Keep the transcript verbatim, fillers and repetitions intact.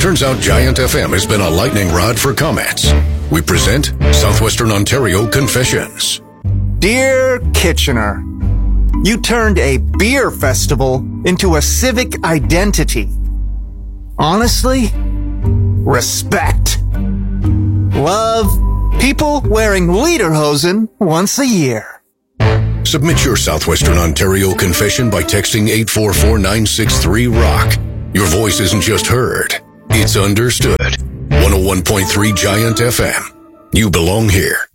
Turns out Giant F M has been a lightning rod for comments. We present Southwestern Ontario Confessions. Dear Kitchener, you turned a beer festival into a civic identity. Honestly, respect. Love, people wearing lederhosen once a year. Submit your Southwestern Ontario confession by texting eight four four nine six three rock. Your voice isn't just heard, it's understood. one oh one point three Giant F M. You belong here.